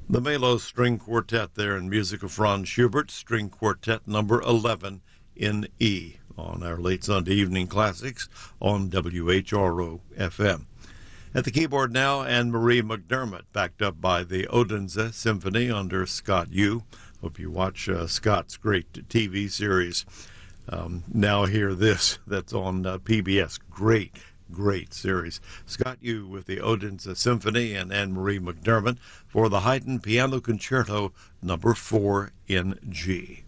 The Melo String Quartet there in music of Franz Schubert, String Quartet number 11 in E on our late Sunday evening classics on WHRO FM. At the keyboard now, Anne-Marie McDermott, backed up by the Odense Symphony under Scott Yu. Hope you watch Scott's great TV series, Now Hear This, that's on PBS. Great series. Scott Yu with the Odense Symphony and Anne-Marie McDermott for the Haydn Piano Concerto number 4 in G.